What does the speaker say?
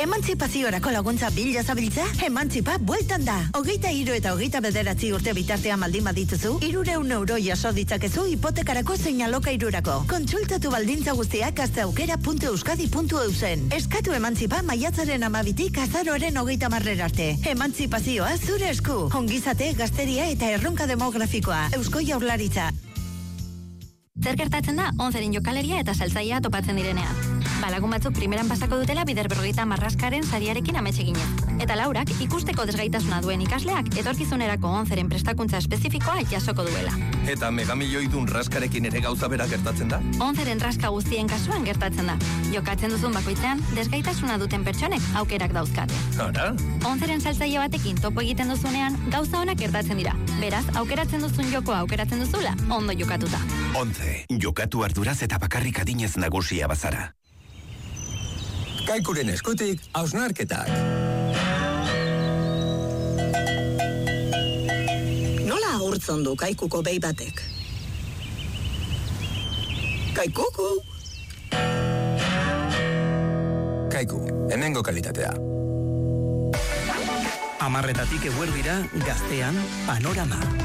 Emantzipaziorako laguntza bila zabiltza? Emantzipa bueltan da. 23 eta 29 urte bitartean baldin badituzu, 300 euro jaso ditzakezu hipotekarako zein alokairurako. Kontsultatu baldintza guztiak gazteaukera.euskadi.eusen. Eskatu emantzipa maiatzaren 12tik azaroaren 30 arte. Emantzipazioa zure esku. Ongizate, gazteria eta erronka demografikoa. Eusko Jaurlaritza. Zer gertatzen da, 11 jokaleria eta saltzailea topatzen direnean. Balagun batzuk primeran pasako dutela bider 50 marraskaren sariarekin ametseginez. Eta Laurak ikusteko desgaitasuna duen ikasleak etorkizunerako 11ren prestakuntza espezifikoa jasoko duela. Eta megamilioidun raskarekin ere gauza bera gertatzen da? 11ren raska guztien kasuan gertatzen da. Jokatzen duzun bakoitzean, desgaitasuna duten pertsonek aukerak dauzkate. Ara? 11ren saltzaile batekin topo egiten duzunean, gauza onak gertatzen dira. Beraz, aukeratzen duzun jokoa aukeratzen duzula, ondo jokatuta. 11. Jokatu arduraz eta bakarrik adinez nagusia bazara. Kaikuren eskutik, hausnarketak. Nola agurtzen du kaikuko behi batek? Kaikuku! Kaiku, hemengo kalitatea. 10:00 eguerdira Gaztean Panorama.